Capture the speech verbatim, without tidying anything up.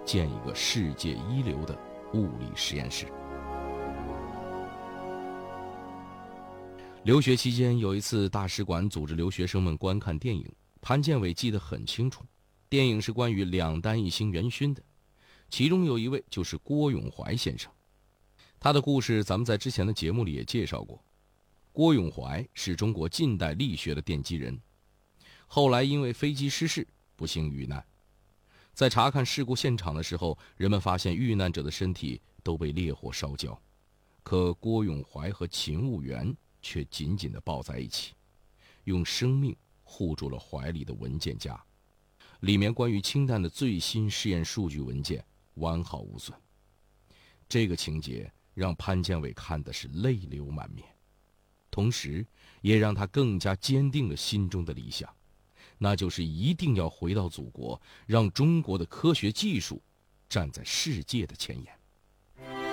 建一个世界一流的物理实验室。留学期间，有一次大使馆组织留学生们观看电影，潘建伟记得很清楚，电影是关于两弹一星元勋的，其中有一位就是郭永怀先生。他的故事咱们在之前的节目里也介绍过。郭永怀是中国近代力学的奠基人，后来因为飞机失事不幸遇难。在查看事故现场的时候，人们发现遇难者的身体都被烈火烧焦，可郭永怀和勤务员却紧紧地抱在一起，用生命护住了怀里的文件夹，里面关于氢弹的最新试验数据文件完好无损。这个情节让潘建伟看的是泪流满面，同时也让他更加坚定了心中的理想，那就是一定要回到祖国，让中国的科学技术站在世界的前沿。